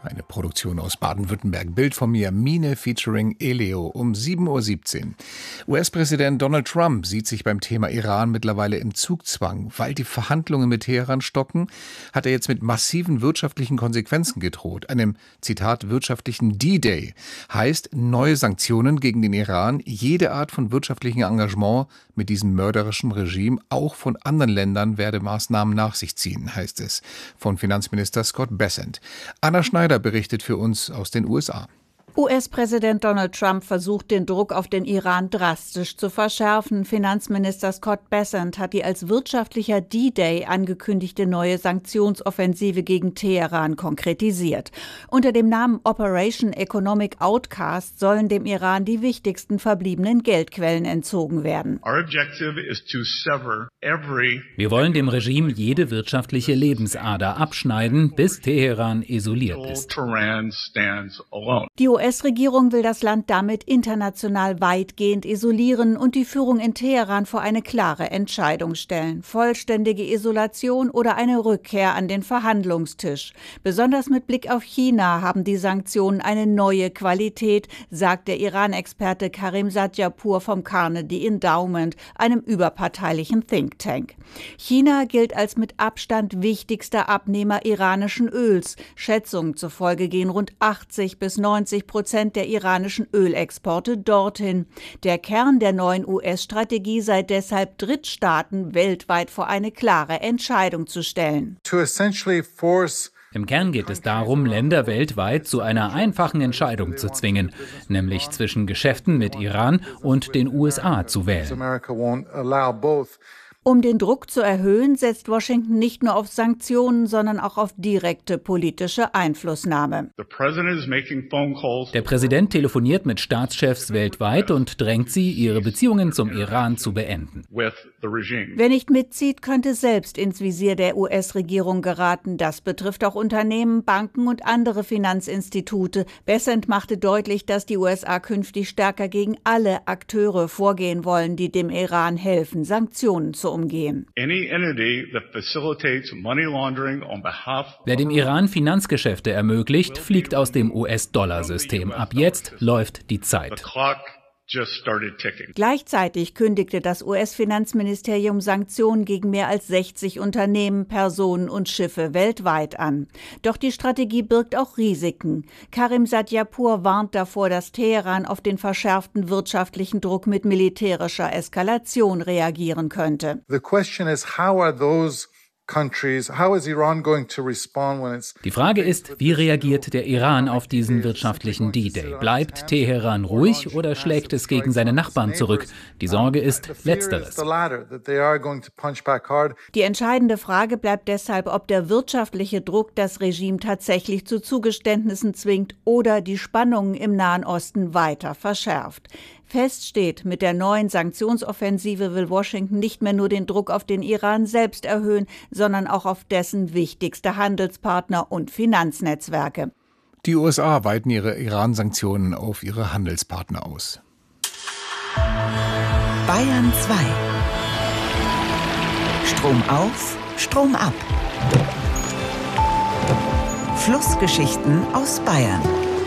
Eine Produktion aus Baden-Württemberg. Bild von mir, Mine featuring Elio um 7:17 Uhr. US-Präsident Donald Trump sieht sich beim Thema Iran mittlerweile im Zugzwang. Weil die Verhandlungen mit Teheran stocken, hat er jetzt mit massiven wirtschaftlichen Konsequenzen gedroht. Einem, Zitat, wirtschaftlichen D-Day. Heißt, neue Sanktionen gegen den Iran, jede Art von wirtschaftlichem Engagement mit diesem mörderischen Regime, auch von anderen Ländern, werde Maßnahmen nach sich ziehen, heißt es von Finanzminister Scott Bessent. Anna Schneider berichtet für uns aus den USA. US-Präsident Donald Trump versucht, den Druck auf den Iran drastisch zu verschärfen. Finanzminister Scott Bessent hat die als wirtschaftlicher D-Day angekündigte neue Sanktionsoffensive gegen Teheran konkretisiert. Unter dem Namen Operation Economic Outcast sollen dem Iran die wichtigsten verbliebenen Geldquellen entzogen werden. Wir wollen dem Regime jede wirtschaftliche Lebensader abschneiden, bis Teheran isoliert ist. Die US-Regierung will das Land damit international weitgehend isolieren und die Führung in Teheran vor eine klare Entscheidung stellen. Vollständige Isolation oder eine Rückkehr an den Verhandlungstisch. Besonders mit Blick auf China haben die Sanktionen eine neue Qualität, sagt der Iran-Experte Karim Sadjapur vom Carnegie Endowment, einem überparteilichen Think Tank. China gilt als mit Abstand wichtigster Abnehmer iranischen Öls. Schätzungen zufolge gehen rund 80 bis 90% der iranischen Ölexporte dorthin. Der Kern der neuen US-Strategie sei deshalb, Drittstaaten weltweit vor eine klare Entscheidung zu stellen. Im Kern geht es darum, Länder weltweit zu einer einfachen Entscheidung zu zwingen, nämlich zwischen Geschäften mit Iran und den USA zu wählen. Um den Druck zu erhöhen, setzt Washington nicht nur auf Sanktionen, sondern auch auf direkte politische Einflussnahme. Der Präsident telefoniert mit Staatschefs weltweit und drängt sie, ihre Beziehungen zum Iran zu beenden. Wer nicht mitzieht, könnte selbst ins Visier der US-Regierung geraten. Das betrifft auch Unternehmen, Banken und andere Finanzinstitute. Bessent machte deutlich, dass die USA künftig stärker gegen alle Akteure vorgehen wollen, die dem Iran helfen, Sanktionen zu umgehen. Wer dem Iran Finanzgeschäfte ermöglicht, fliegt aus dem US-Dollar-System. Ab jetzt läuft die Zeit. Gleichzeitig kündigte das US-Finanzministerium Sanktionen gegen mehr als 60 Unternehmen, Personen und Schiffe weltweit an. Doch die Strategie birgt auch Risiken. Karim Sadjapur warnt davor, dass Teheran auf den verschärften wirtschaftlichen Druck mit militärischer Eskalation reagieren könnte. Die Frage ist, wie reagiert der Iran auf diesen wirtschaftlichen D-Day? Bleibt Teheran ruhig oder schlägt es gegen seine Nachbarn zurück? Die Sorge ist Letzteres. Die entscheidende Frage bleibt deshalb, ob der wirtschaftliche Druck das Regime tatsächlich zu Zugeständnissen zwingt oder die Spannungen im Nahen Osten weiter verschärft. Fest steht, mit der neuen Sanktionsoffensive will Washington nicht mehr nur den Druck auf den Iran selbst erhöhen, sondern auch auf dessen wichtigste Handelspartner und Finanznetzwerke. Die USA weiten ihre Iran-Sanktionen auf ihre Handelspartner aus. Bayern 2. Strom auf, Strom ab. Flussgeschichten aus Bayern.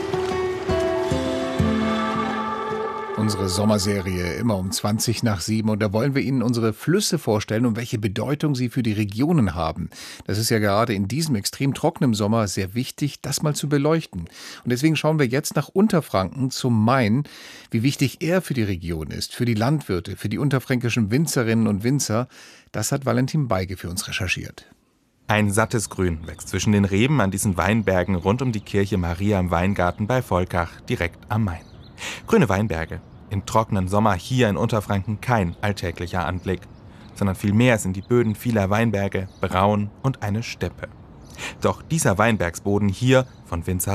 Unsere Sommerserie immer um 7:20. Und da wollen wir Ihnen unsere Flüsse vorstellen und welche Bedeutung sie für die Regionen haben. Das ist ja gerade in diesem extrem trockenen Sommer sehr wichtig, das mal zu beleuchten. Und deswegen schauen wir jetzt nach Unterfranken zum Main, wie wichtig er für die Region ist, für die Landwirte, für die unterfränkischen Winzerinnen und Winzer. Das hat Valentin Beige für uns recherchiert. Ein sattes Grün wächst zwischen den Reben an diesen Weinbergen rund um die Kirche Maria im Weingarten bei Volkach direkt am Main. Grüne Weinberge. Im trockenen Sommer hier in Unterfranken kein alltäglicher Anblick, sondern vielmehr sind die Böden vieler Weinberge braun und eine Steppe. Doch dieser Weinbergsboden hier von Winzer